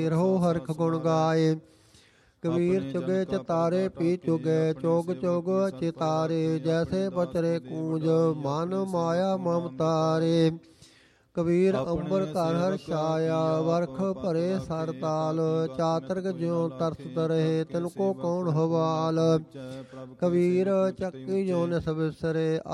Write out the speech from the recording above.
ਰਹੋ ਹਰਖ ਗੁਣ ਗਾਏ। ਕਬੀਰ ਚੁਗੇ ਚਿਤਾਰੇ ਪੀ ਚੁਗੇ ਚੋਗ ਚੋਗ ਚਿਤਾਰੇ। ਜੈਸੇ ਬਚਰੇ ਕੂੰਜ ਮਨ ਮਾਇਆ ਮਮਤਾਰੇ। ਕਬੀਰ ਅੰਬਰ ਘਰ ਹਰ ਛਾਇਆ ਵਰਖ ਭਰੇ ਸਰਤਾਲ। ਚਾਤਰਕ ਜਿਉ ਤਰਸਤ ਰਹੇ ਤਿਨ ਕੋ ਕੌਣ ਹਵਾਲ। ਕਬੀਰ ਚੱਕੀ ਜੋ ਨਿਸ ਬਿਸਰੇ